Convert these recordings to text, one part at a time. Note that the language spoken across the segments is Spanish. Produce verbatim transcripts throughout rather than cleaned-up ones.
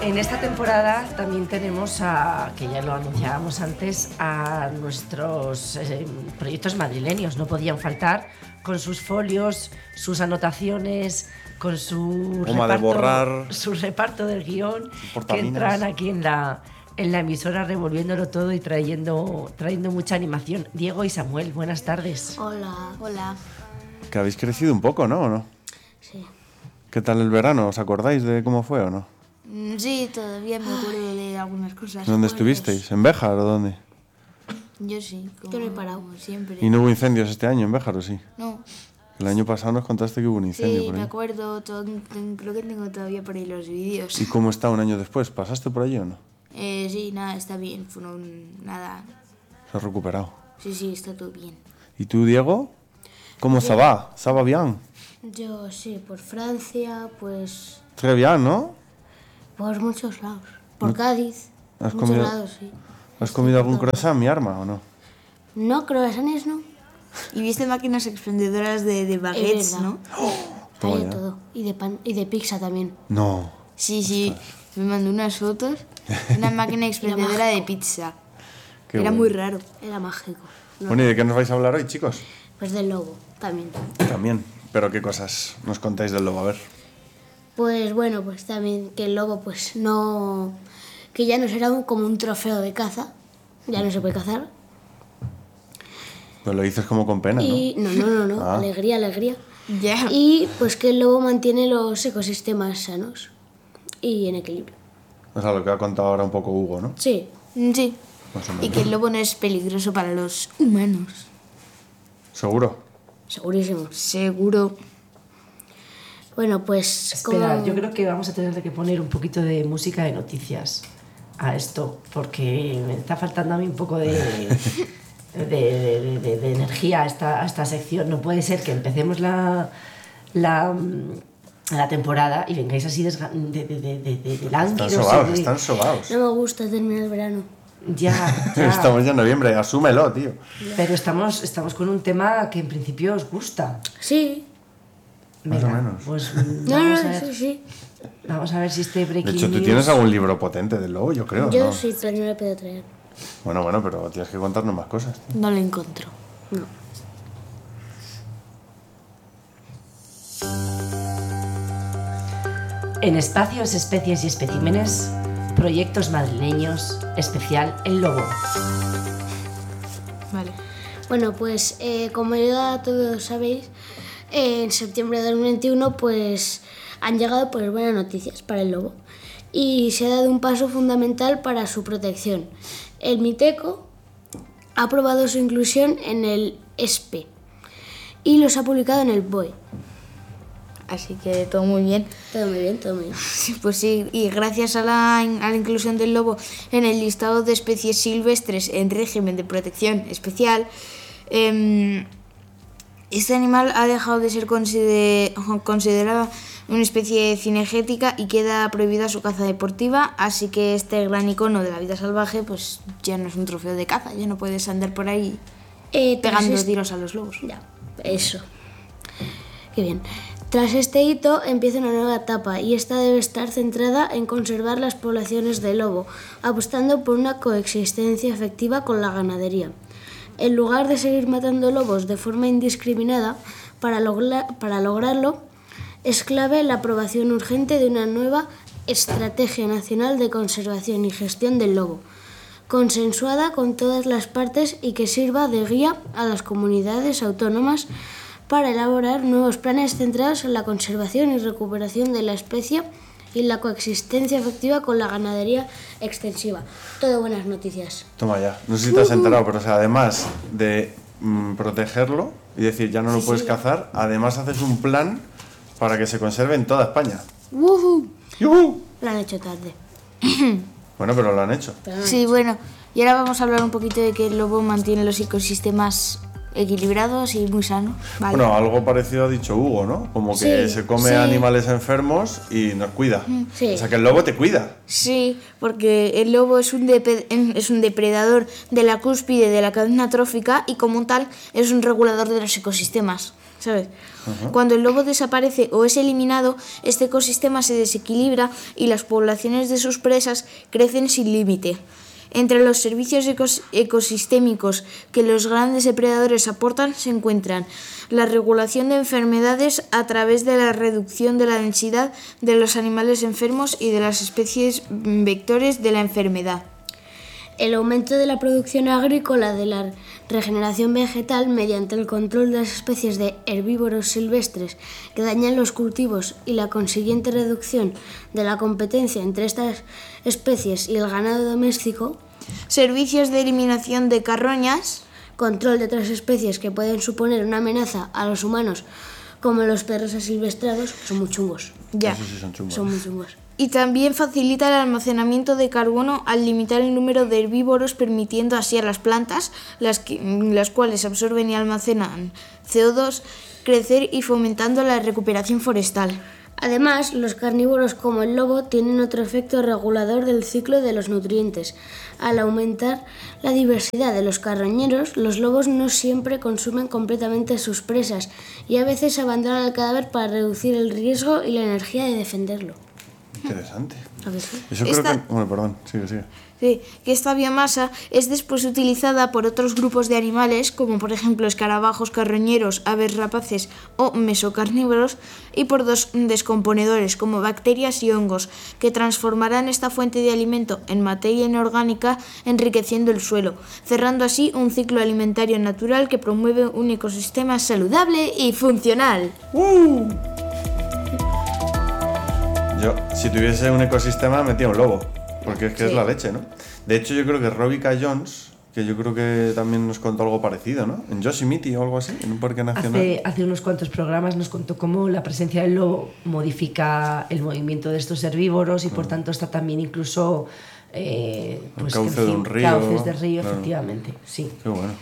En esta temporada también tenemos, a, que ya lo anunciábamos antes, a nuestros eh, proyectos madrileños. No podían faltar con sus folios, sus anotaciones, con su Goma reparto, de borrar, su reparto del guión, que portaminas. entran aquí en la, en la emisora revolviéndolo todo y trayendo, trayendo mucha animación. Diego y Samuel, buenas tardes. Hola. Hola. Que habéis crecido un poco, ¿no? ¿O no? Sí. ¿Qué tal el verano? ¿Os acordáis de cómo fue o no? Sí, todavía me acuerdo de algunas cosas. ¿Dónde estuvisteis? ¿En Béjar o dónde? Yo sí, como, Yo no he parado. como siempre. ¿Y no hubo incendios este año en Béjar o sí? No. El año pasado nos contaste que hubo un incendio Sí, por me ahí. acuerdo, todo, creo que tengo todavía por ahí los vídeos. ¿Y cómo está un año después? ¿Pasaste por allí o no? Eh, sí, nada, está bien, fue un, nada. ¿Se ha recuperado? Sí, sí, está todo bien. ¿Y tú, Diego? ¿Cómo se va? ¿Se va bien? Yo sí, por Francia, pues Très bien, ¿no? por muchos lados. Por Cádiz, ¿Has muchos comido- lados, sí. ¿Has comido algún croissant, mi arma, o no? No, croissants no. Y viste máquinas expendedoras de, de baguettes, verdad. ¿no? Toma Hay de ya. todo. Y de pan y de pizza también. No. Sí, sí, me mandó unas fotos. Una máquina expendedora de pizza. Qué Era bueno. muy raro. Era mágico. No, Bueno, ¿y de qué nos vais a hablar hoy, chicos? pues del lobo, también. También. ¿Pero qué cosas nos contáis del lobo? A ver. Pues bueno, pues también que el lobo pues no... que ya no será un- como un trofeo de caza. Ya no se puede cazar. Pues lo dices como con pena, Y no, no, no, no. Ah. Alegría, alegría. Ya. Y pues que el lobo mantiene los ecosistemas sanos y en equilibrio. ¿no? O sea, lo que ha contado ahora un poco Hugo, ¿no? Sí. Sí. Más o Y menos. que el lobo no es peligroso para los humanos. ¿Seguro? Segurísimo. Seguro. Bueno, pues Espera, como... yo creo que vamos a tener que poner un poquito de música de noticias a esto, porque me está faltando a mí un poco de, de, de- de- de energía a esta, a esta sección. No puede ser que empecemos la, la, la temporada y vengáis así desga- de, de, de, de, de- de Están lánguidos sobados, y de- están sobados. No me gusta terminar el verano. Ya, ya. Estamos ya en noviembre, asúmelo, tío. Pero estamos, estamos con un tema que en principio os gusta. Sí. Más o Venga, menos. pues No, vamos a no, ver. sí, sí. Vamos a ver si este De breaking hecho, tú news- tienes algún libro potente del lobo, yo creo, Yo ¿no? sí, pero no le puedo traer. Bueno, bueno, pero tienes que contarnos más cosas. tío. No lo encontró. No. En espacios, especies y especímenes, proyectos madrileños, especial El Lobo. Vale. Bueno, pues eh, como ya todos sabéis, eh, en septiembre de dos mil veintiuno pues han llegado pues buenas noticias para el lobo y se ha dado un paso fundamental para su protección. El Miteco ha aprobado su inclusión en el E S P E y los ha publicado en el B O E. Así que todo muy bien. Todo muy bien, todo muy bien. Sí, pues sí, y gracias a la, a la inclusión del lobo en el listado de especies silvestres en régimen de protección especial, em, este animal ha dejado de ser consider- considerada una especie cinegética y queda prohibida su caza deportiva, así que este gran icono de la vida salvaje pues ya no es un trofeo de caza, ya no puedes andar por ahí Eh, tras pegando este- tiros a los lobos. Ya, eso. Qué bien. Tras este hito empieza una nueva etapa y esta debe estar centrada en conservar las poblaciones de lobo, apostando por una coexistencia efectiva con la ganadería. En lugar de seguir matando lobos de forma indiscriminada, para, logla- para lograrlo es clave la aprobación urgente de una nueva Estrategia Nacional de Conservación y Gestión del Lobo, consensuada con todas las partes y que sirva de guía a las comunidades autónomas para elaborar nuevos planes centrados en la conservación y recuperación de la especie y la coexistencia efectiva con la ganadería extensiva. Todo buenas noticias. Toma ya. No sé si te has enterado, pero o sea, además de mm, protegerlo y decir ya no lo puedes cazar, además haces un plan para que se conserve en toda España. ¡Woohoo! ¡Yujú! Lo han hecho tarde. Bueno, pero lo han hecho. Pero no. Sí, bueno, y ahora vamos a hablar un poquito de que el lobo mantiene los ecosistemas equilibrados y muy sanos. Vale. Bueno, algo parecido ha dicho Hugo, ¿no? Como que Sí, se come sí. animales enfermos y nos cuida. Sí. O sea, que el lobo te cuida. Sí, porque el lobo es un, depe- es un depredador de la cúspide de la cadena trófica y como tal es un regulador de los ecosistemas. ¿sabes? Uh-huh. Cuando el lobo desaparece o es eliminado, este ecosistema se desequilibra y las poblaciones de sus presas crecen sin límite. Entre los servicios ecos- ecosistémicos que los grandes depredadores aportan se encuentran la regulación de enfermedades a través de la reducción de la densidad de los animales enfermos y de las especies vectores de la enfermedad. El aumento de la producción agrícola, de la regeneración vegetal mediante el control de las especies de herbívoros silvestres que dañan los cultivos y la consiguiente reducción de la competencia entre estas especies y el ganado doméstico. Servicios de eliminación de carroñas. Control de otras especies que pueden suponer una amenaza a los humanos, como los perros asilvestrados, que son muy chungos. Ya. Esos sí son chungos. Son muy chungos. Y también facilita el almacenamiento de carbono al limitar el número de herbívoros, permitiendo así a las plantas, las, que, las cuales absorben y almacenan C O dos, crecer y fomentando la recuperación forestal. Además, los carnívoros como el lobo tienen otro efecto regulador del ciclo de los nutrientes. Al aumentar la diversidad de los carroñeros, los lobos no siempre consumen completamente sus presas y a veces abandonan el cadáver para reducir el riesgo y la energía de defenderlo. Interesante. ¿A que sí? Eso Esta- creo que... Bueno, perdón, sigue, sigue. Sí, que esta biomasa es después utilizada por otros grupos de animales, como por ejemplo escarabajos, carroñeros, aves rapaces o mesocarnívoros, y por dos descomponedores, como bacterias y hongos, que transformarán esta fuente de alimento en materia inorgánica, enriqueciendo el suelo, cerrando así un ciclo alimentario natural que promueve un ecosistema saludable y funcional. ¡Uh! Yo, si tuviese un ecosistema, metía un lobo. Porque es que Sí. es la leche, ¿no? De hecho, yo creo que Robica Jones, que yo creo que también nos contó algo parecido, ¿no? En Yosemite o algo así, en un parque nacional. Hace, hace unos cuantos programas nos contó cómo la presencia del lobo modifica el movimiento de estos herbívoros y por tanto está también incluso eh, pues, cauce en de un río, cauces de río, claro. efectivamente, sí. Qué bueno.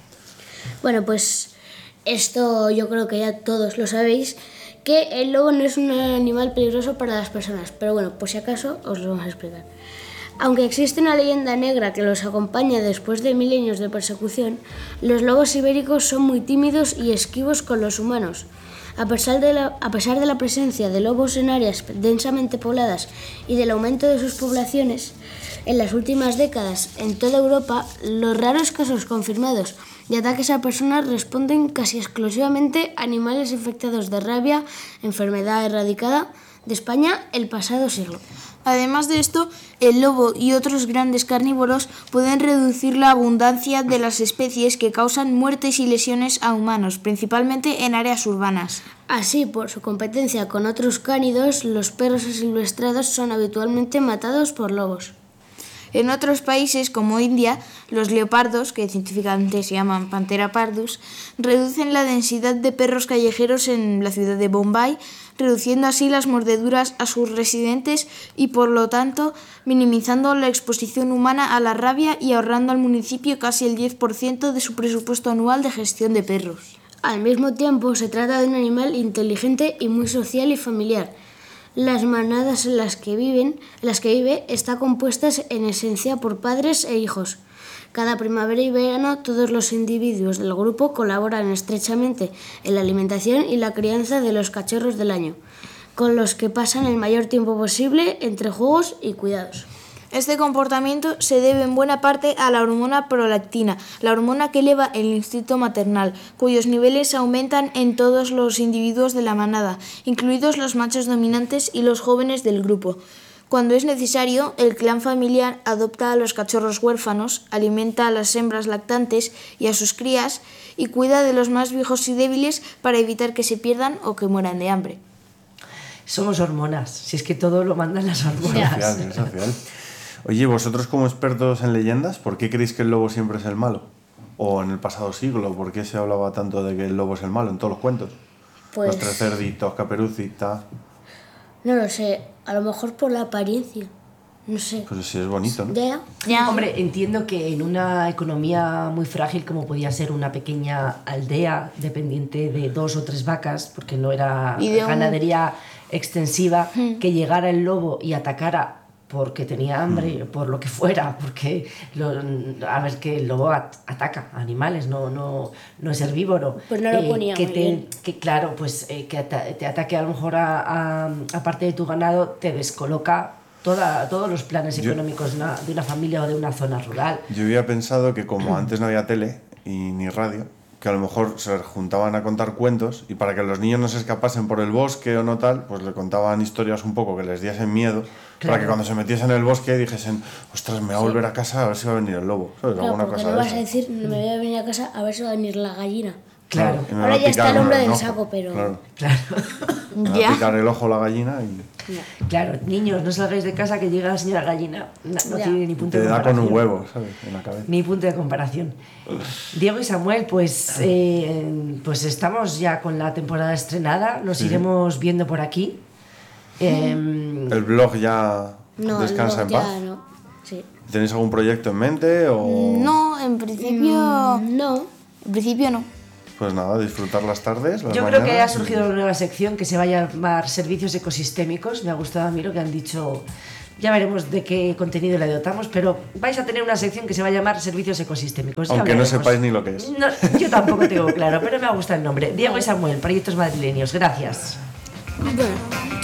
Bueno, pues esto yo creo que ya todos lo sabéis, que el lobo no es un animal peligroso para las personas, pero bueno, por si acaso os lo vamos a explicar. Aunque existe una leyenda negra que los acompaña después de milenios de persecución, los lobos ibéricos son muy tímidos y esquivos con los humanos. A pesar de la, a pesar de la presencia de lobos en áreas densamente pobladas y del aumento de sus poblaciones, en las últimas décadas en toda Europa, los raros casos confirmados de ataques a personas responden casi exclusivamente a animales infectados de rabia, enfermedad erradicada de España el pasado siglo. Además de esto, el lobo y otros grandes carnívoros pueden reducir la abundancia de las especies que causan muertes y lesiones a humanos, principalmente en áreas urbanas. Así, por su competencia con otros cánidos, los perros asilvestrados son habitualmente matados por lobos. En otros países, como India, los leopardos, que científicamente se llaman Panthera pardus, reducen la densidad de perros callejeros en la ciudad de Bombay, reduciendo así las mordeduras a sus residentes y, por lo tanto, minimizando la exposición humana a la rabia y ahorrando al municipio casi el diez por ciento de su presupuesto anual de gestión de perros. Al mismo tiempo, se trata de un animal inteligente y muy social y familiar. Las manadas en las que viven, en las que vive, están compuestas en esencia por padres e hijos. Cada primavera y verano todos los individuos del grupo colaboran estrechamente en la alimentación y la crianza de los cachorros del año, con los que pasan el mayor tiempo posible entre juegos y cuidados. Este comportamiento se debe en buena parte a la hormona prolactina, la hormona que eleva el instinto maternal, cuyos niveles aumentan en todos los individuos de la manada, incluidos los machos dominantes y los jóvenes del grupo. Cuando es necesario, el clan familiar adopta a los cachorros huérfanos, alimenta a las hembras lactantes y a sus crías y cuida de los más viejos y débiles para evitar que se pierdan o que mueran de hambre. Somos hormonas, si es que todo lo mandan las hormonas. Social, es social. Oye, vosotros como expertos en leyendas, ¿por qué creéis que el lobo siempre es el malo? O en el pasado siglo, ¿por qué se hablaba tanto de que el lobo es el malo en todos los cuentos? Pues Los tres cerditos, Caperucita... no lo sé, a lo mejor por la apariencia, no sé. Pues sí, es bonito, ¿no? Ya, Ya. Hombre, entiendo que en una economía muy frágil como podía ser una pequeña aldea dependiente de dos o tres vacas, porque no era Y de un- ganadería extensiva, que llegara el lobo y atacara porque tenía hambre, por lo que fuera, porque lo, a ver que el lobo at- ataca a animales, no, no, no es herbívoro. Pues no lo ponía que muy te, bien. que claro, pues eh, que ata- te ataque a lo mejor a, a, a parte de tu ganado, te descoloca toda, todos los planes Yo- económicos de una, de una familia o de una zona rural. Yo había pensado que como antes no había tele y ni radio, que a lo mejor se juntaban a contar cuentos y para que los niños no se escapasen por el bosque o no tal, pues le contaban historias un poco que les diesen miedo, para Claro. que cuando se metiesen en el bosque dijesen, ostras, me voy a volver a casa a ver si va a venir el lobo, ¿sabes? Claro, Alguna porque cosa no de vas a esas. decir, me voy a venir a casa a ver si va a venir la gallina. Claro, Y me Ahora va a ya está picar el hombre un del ojo. saco, pero- Claro, claro. me va a Ya. picar el ojo la gallina y Claro, niños, no salgáis de casa que llega la señora gallina. No, no Ya. tiene ni punto te de da con comparación. un huevo, ¿sabes? En la cabeza. Ni punto de comparación. Diego y Samuel, pues, eh, pues estamos ya con la temporada estrenada. Nos Sí. iremos viendo por aquí. Eh, El blog ya No, descansa no, en ya paz. no. Sí. ¿Tenéis algún proyecto en mente o...? No, en principio... No. En principio no. Pues nada, disfrutar las tardes, las yo creo que ha mañanas y- surgido una nueva sección que se va a llamar Servicios Ecosistémicos. Me ha gustado a mí lo que han dicho. Ya veremos de qué contenido le dotamos, pero vais a tener una sección que se va a llamar Servicios Ecosistémicos. Ya Aunque no veremos. sepáis ni lo que es. No, yo tampoco tengo claro, pero me ha gustado el nombre. Diego y Samuel, Proyectos Madrileños. Gracias. Bueno.